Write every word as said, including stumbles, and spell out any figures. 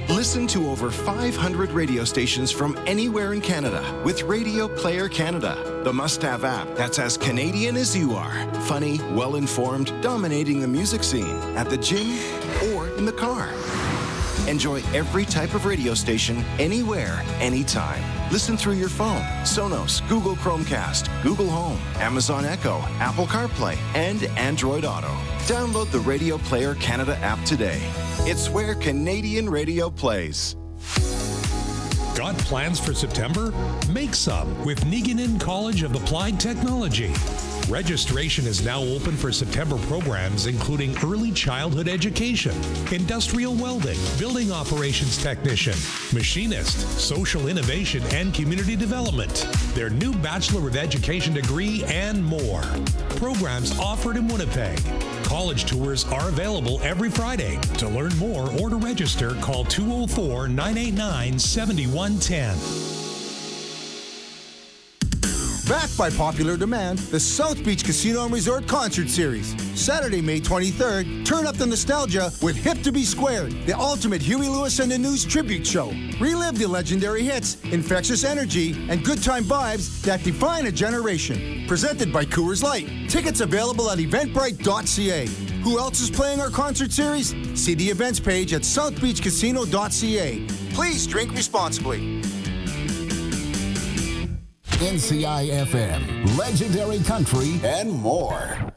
Listen to over five hundred radio stations from anywhere in Canada with Radio Player Canada, the must-have app that's as Canadian as you are. Funny, well-informed, dominating the music scene at the gym or in the car. Enjoy every type of radio station, anywhere, anytime. Listen through your phone, Sonos, Google Chromecast, Google Home, Amazon Echo, Apple CarPlay, and Android Auto. Download the Radio Player Canada app today. It's where Canadian radio plays. Got plans for September? Make some with Niiganen College of Applied Technology. Registration is now open for September programs including early childhood education, industrial welding, building operations technician, machinist, social innovation, and community development, their new Bachelor of Education degree, and more. Programs offered in Winnipeg. College tours are available every Friday. To learn more or to register, call two oh four, nine eight nine, seven one one zero. Backed by popular demand, the South Beach Casino and Resort Concert Series. Saturday, May twenty-third, turn up the nostalgia with Hip to Be Squared, the ultimate Huey Lewis and the News tribute show. Relive the legendary hits, infectious energy, and good time vibes that define a generation. Presented by Coors Light. Tickets available at eventbrite dot c a. Who else is playing our concert series? See the events page at south beach casino dot c a. Please drink responsibly. N C I F M, legendary country, and more.